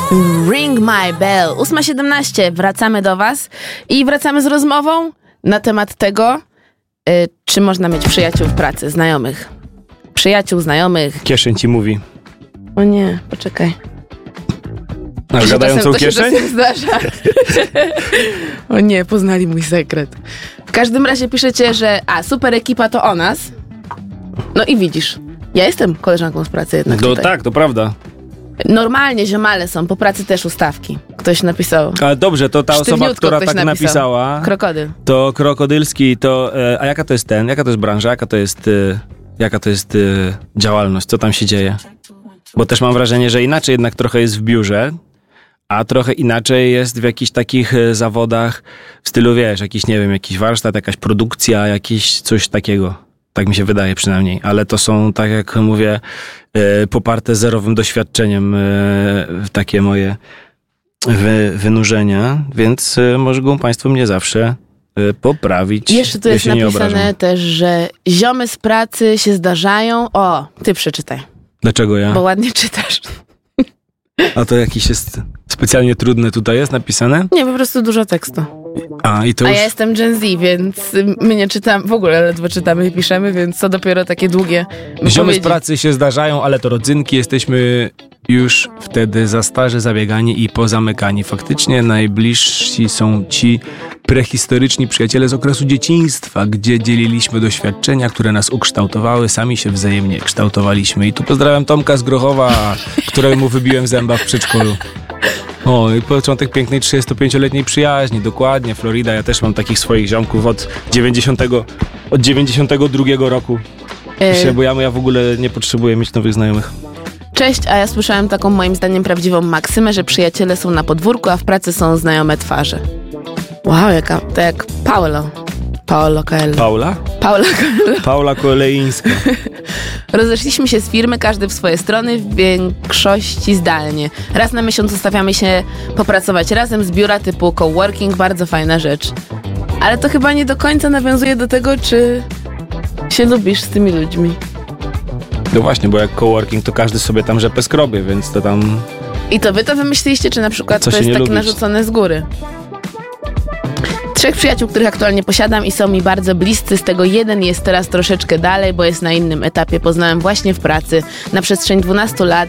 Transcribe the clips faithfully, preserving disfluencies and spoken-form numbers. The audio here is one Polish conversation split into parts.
Ring my bell. ósma siedemnaście. Wracamy do was i wracamy z rozmową na temat tego, y, czy można mieć przyjaciół w pracy, znajomych. Przyjaciół, znajomych. Kieszeń ci mówi. O nie, poczekaj. Masz gadającą to kieszeń? To się zdarza. O nie, poznali mój sekret. W każdym razie piszecie, że a, super ekipa to o nas. No i widzisz, ja jestem koleżanką z pracy jednak No tutaj. tak, to prawda. Normalnie ziomale są, po pracy też ustawki. Ktoś napisał. Ale dobrze, to ta osoba, Sztywniutko która ktoś tak napisał. napisała, Krokodyl. to Krokodylski, to... E, a jaka to jest ten? Jaka to jest branża? Jaka to jest... E, jaka to jest e, działalność? Co tam się dzieje? Bo też mam wrażenie, że inaczej jednak trochę jest w biurze, a trochę inaczej jest w jakichś takich e, zawodach w stylu, wiesz, jakiś, nie wiem, jakiś warsztat, jakaś produkcja, jakiś coś takiego. Tak mi się wydaje przynajmniej, ale to są, tak jak mówię, e, poparte zerowym doświadczeniem e, takie moje wy, wynurzenia, więc e, mogą państwo mnie zawsze e, poprawić. I jeszcze tu ja jest się nie napisane obrażam. też, że ziomy z pracy się zdarzają. O, ty przeczytaj, Dlaczego ja? bo ładnie czytasz. A to jakiś jest specjalnie trudne tutaj jest napisane? Nie, po prostu dużo tekstu. A, i to A już... ja jestem Gen Z, więc my nie czytamy, w ogóle ledwo czytamy i piszemy, więc co dopiero takie długie Ziomy z wypowiedzi. pracy się zdarzają, ale to rodzynki, jesteśmy już wtedy za starzy, zabiegani i pozamykani. Faktycznie najbliżsi są ci prehistoryczni przyjaciele z okresu dzieciństwa, gdzie dzieliliśmy doświadczenia, które nas ukształtowały, sami się wzajemnie kształtowaliśmy. I tu pozdrawiam Tomka z Grochowa, któremu wybiłem zęba w przedszkolu. O, i początek pięknej trzydziestopięcioletniej przyjaźni, dokładnie, Florida. Ja też mam takich swoich ziomków od dziewięćdziesiątego, od dziewięćdziesiątego drugiego roku. E, Bo ja, ja w ogóle nie potrzebuję mieć nowych znajomych. Cześć, a ja słyszałem taką moim zdaniem prawdziwą maksymę, że przyjaciele są na podwórku, a w pracy są znajome twarze. Wow, jaka, to jak Paolo. Paolo Coelho. Paula? Paolo Coelho. Paula Kolejńska. Rozeszliśmy się z firmy, każdy w swoje strony, w większości zdalnie. Raz na miesiąc ustawiamy się popracować razem z biura typu coworking, bardzo fajna rzecz. Ale to chyba nie do końca nawiązuje do tego, czy się lubisz z tymi ludźmi. No właśnie, bo jak coworking, to każdy sobie tam rzepę skrobie, więc to tam... I to wy to wymyśliliście, czy na przykład Co to się jest nie tak lubić? narzucone z góry? Trzech przyjaciół, których aktualnie posiadam i są mi bardzo bliscy, z tego jeden jest teraz troszeczkę dalej, bo jest na innym etapie. Poznałem właśnie w pracy na przestrzeni dwunastu lat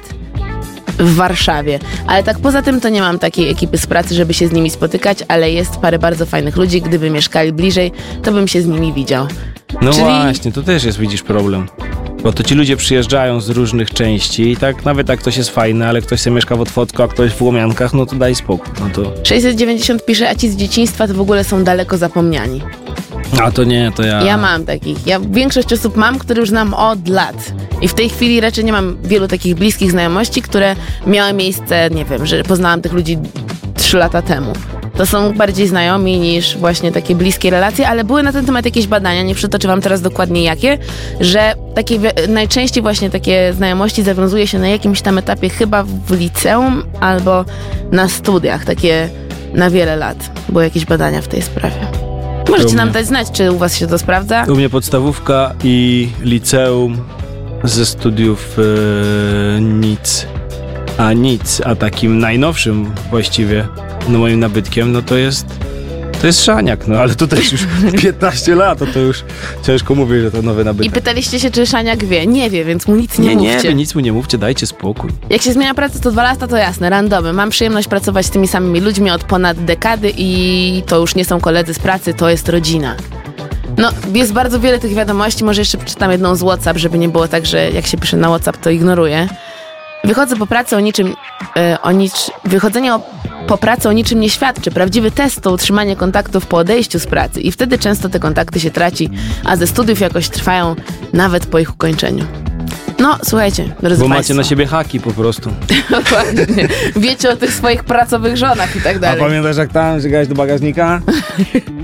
w Warszawie. Ale tak poza tym to nie mam takiej ekipy z pracy, żeby się z nimi spotykać, ale jest parę bardzo fajnych ludzi. Gdyby mieszkali bliżej, to bym się z nimi widział. No Czyli- właśnie, to też jest, widzisz, problem. Bo to ci ludzie przyjeżdżają z różnych części i tak nawet jak ktoś jest fajny, ale ktoś sobie mieszka w Otwocku, a ktoś w Łomiankach, no to daj spokój. No to... sześćset dziewięćdziesiąt pisze, a ci z dzieciństwa to w ogóle są daleko zapomniani. A to nie, to ja... Ja mam takich. Ja większość osób mam, które już znam od lat. I w tej chwili raczej nie mam wielu takich bliskich znajomości, które miały miejsce, nie wiem, że poznałam tych ludzi trzy lata temu. To są bardziej znajomi niż właśnie takie bliskie relacje, ale były na ten temat jakieś badania, nie przytoczę wam teraz dokładnie jakie, że takie wi- najczęściej właśnie takie znajomości zawiązuje się na jakimś tam etapie chyba w liceum albo na studiach, takie na wiele lat. Były jakieś badania w tej sprawie. Możecie nam dać znać, czy u was się to sprawdza? U mnie podstawówka i liceum ze studiów e, nic. A nic, a takim najnowszym właściwie, no moim nabytkiem, no to jest to jest Szaniak, no ale to też już piętnaście lat, to, to już ciężko mówić, że to nowy I nabytek. pytaliście się, czy Szaniak wie. Nie wie, więc mu nic nie, nie, nie, mówcie. wy nic mu nie mówcie, dajcie spokój. Jak się zmienia pracę co dwa lata, to jasne, randomy. Mam przyjemność pracować z tymi samymi ludźmi od ponad dekady i to już nie są koledzy z pracy, to jest rodzina. No, jest bardzo wiele tych wiadomości, może jeszcze przeczytam jedną z WhatsApp, żeby nie było tak, że jak się pisze na WhatsApp, to ignoruję. Wychodzę po pracy o niczym, e, o nicz, wychodzenie o, po pracy o niczym nie świadczy. Prawdziwy test to utrzymanie kontaktów po odejściu z pracy i wtedy często te kontakty się traci, a ze studiów jakoś trwają nawet po ich ukończeniu. No, słuchajcie, drodzy Bo państwo. macie na siebie haki po prostu. Dokładnie. Wiecie o tych swoich pracowych żonach i tak A dalej. pamiętasz jak tam żegałeś do bagażnika?